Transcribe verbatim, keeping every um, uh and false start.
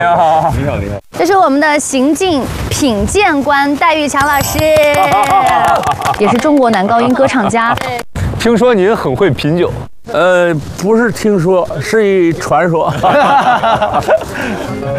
你好， 你好，你好。 这是我们的行进品鉴官戴玉强老师，也是中国男高音歌唱家。 听说您很会品酒， 呃，不是听说，是一传说。